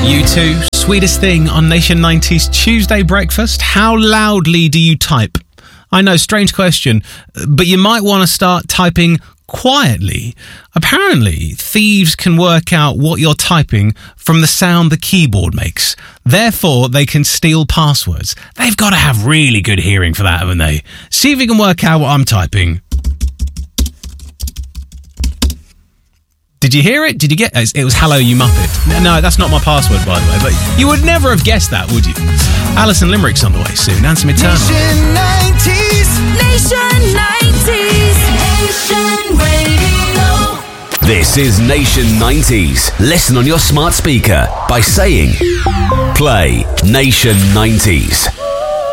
U2, Sweetest Thing on Nation 90's Tuesday Breakfast. How loudly do you type? I know, strange question, but you might want to start typing quietly. Apparently, thieves can work out what you're typing from the sound the keyboard makes. Therefore, they can steal passwords. They've got to have really good hearing for that, haven't they? See if you can work out what I'm typing. Did you hear it? Did you get it? It was hello, you muppet. No, that's not my password, by the way, but you would never have guessed that, would you? Alison Limerick's on the way soon. Answer me eternal. Nation 90s. Nation 90s. Nation Radio. This is Nation 90s. Listen on your smart speaker by saying, play Nation 90s.